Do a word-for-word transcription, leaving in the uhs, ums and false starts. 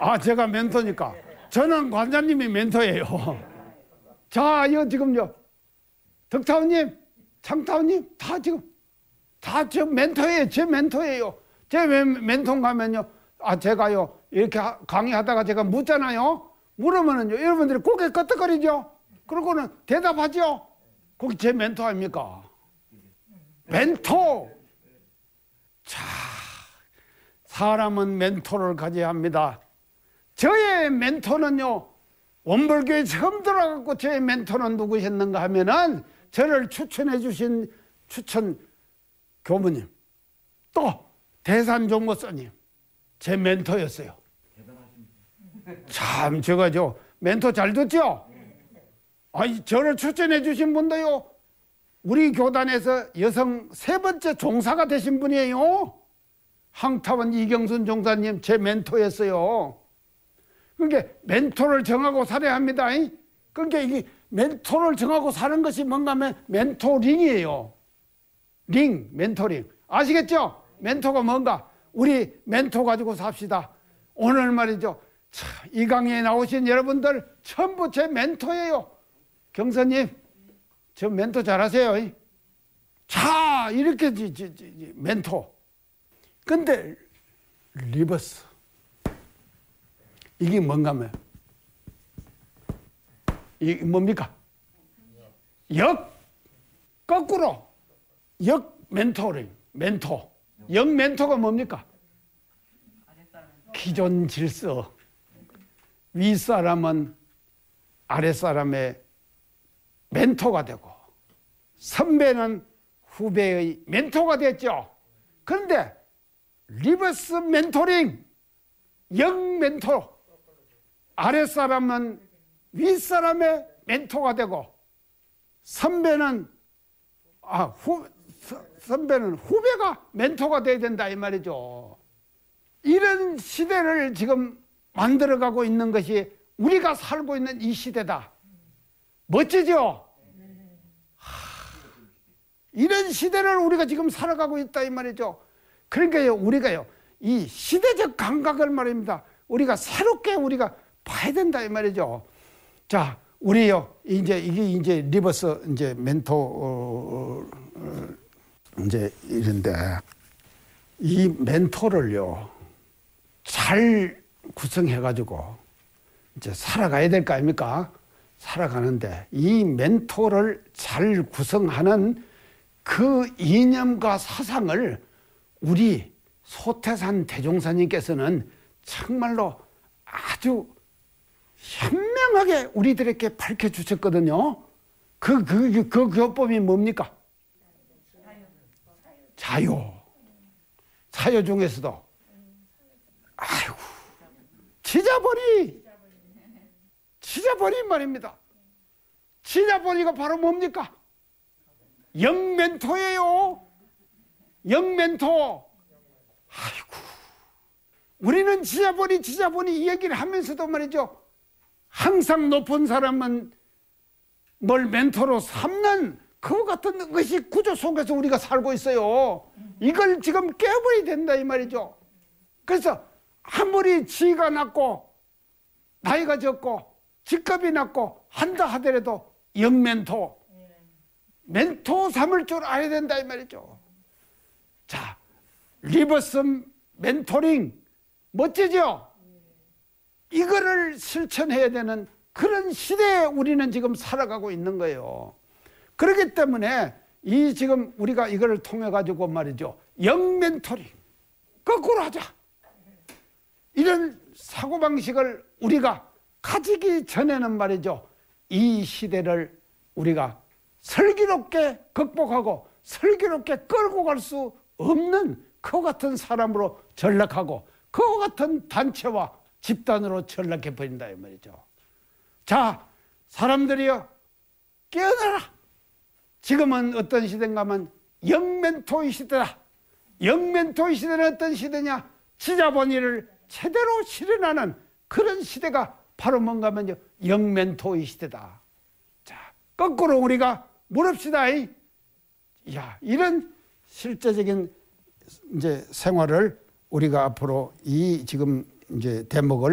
아, 제가 멘토니까. 저는 관장님이 멘토예요. 자, 이거 지금요. 덕타우님, 창타우님, 다 지금, 다 저 멘토예요. 제 멘토예요. 제 멘토인가 하면요. 아, 제가요, 이렇게 강의하다가 제가 묻잖아요. 물으면은요, 여러분들이 고개 끄덕거리죠? 그러고는 대답하죠? 거기 제 멘토 아닙니까? 멘토! 자, 사람은 멘토를 가져야 합니다. 저의 멘토는요, 원불교에 처음 들어가고 저의 멘토는 누구셨는가 하면은 저를 추천해 주신 추천 교무님, 또 대산종모스님, 제 멘토였어요. 참, 제가 저 멘토 잘 듣죠? 아니, 저를 추천해 주신 분도요, 우리 교단에서 여성 세 번째 종사가 되신 분이에요. 항타원 이경순 종사님, 제 멘토였어요. 그러니까 멘토를 정하고 살아야 합니다. 그러니까 이게 멘토를 정하고 사는 것이 뭔가 하면 멘토링이에요. 링, 멘토링. 아시겠죠? 멘토가 뭔가? 우리 멘토 가지고 삽시다. 오늘 말이죠. 참, 이 강의에 나오신 여러분들 전부 제 멘토예요. 경선님, 저 멘토 잘하세요. 자, 이렇게 지, 지, 지, 멘토. 근데 리버스. 이게 뭔가 하면 이게 뭡니까? 역, 거꾸로 역 멘토링, 멘토. 역 멘토가 뭡니까? 기존 질서. 윗사람은 아랫사람의 멘토가 되고 선배는 후배의 멘토가 됐죠. 그런데 리버스 멘토링, 역 멘토. 아랫사람은 윗사람의 멘토가 되고 선배는 아, 후, 선배는 후배가 멘토가 돼야 된다 이 말이죠. 이런 시대를 지금 만들어가고 있는 것이 우리가 살고 있는 이 시대다. 멋지죠? 하, 이런 시대를 우리가 지금 살아가고 있다 이 말이죠. 그러니까요, 우리가요, 이 시대적 감각을 말입니다. 우리가 새롭게 우리가 봐야 된다 이 말이죠. 자, 우리요, 이제 이게 이제 리버스 이제 멘토 어, 어, 이제 이런데 이 멘토를요 잘 구성해가지고 이제 살아가야 될 거 아닙니까? 살아가는데 이 멘토를 잘 구성하는 그 이념과 사상을 우리 소태산 대종사님께서는 정말로 아주 현명하게 우리들에게 밝혀주셨거든요. 그, 그, 그 교법이 뭡니까? 자유. 자유 중에서도 아이고 지자버리 지자버리 말입니다. 지자버리가 바로 뭡니까? 영멘토예요. 영멘토. 아이고 우리는 지자버리 지자버리 이 얘기를 하면서도 말이죠, 항상 높은 사람은 뭘 멘토로 삼는 그 같은 것이 구조 속에서 우리가 살고 있어요. 이걸 지금 깨버려야 된다 이 말이죠. 그래서 아무리 지가 낮고 나이가 적고 직급이 낮고 한다 하더라도 영멘토, 멘토 삼을 줄 알아야 된다 이 말이죠. 자, 리버스 멘토링 멋지죠? 이거를 실천해야 되는 그런 시대에 우리는 지금 살아가고 있는 거예요. 그렇기 때문에 이 지금 우리가 이거를 통해 가지고 말이죠, 영멘토링 거꾸로 하자, 이런 사고방식을 우리가 가지기 전에는 말이죠, 이 시대를 우리가 슬기롭게 극복하고 슬기롭게 끌고 갈 수 없는 그 같은 사람으로 전락하고 그 같은 단체와 집단으로 전락해버린다 이 말이죠. 자, 사람들이여 깨어나라. 지금은 어떤 시대인가 하면 영멘토의 시대다. 영멘토의 시대는 어떤 시대냐? 지자본의를 제대로 실현하는 그런 시대가 바로 뭔가 하면요, 영멘토의 시대다. 자, 거꾸로 우리가 물읍시다. 야, 이런 실제적인 이제 생활을 우리가 앞으로 이 지금 이제 대목을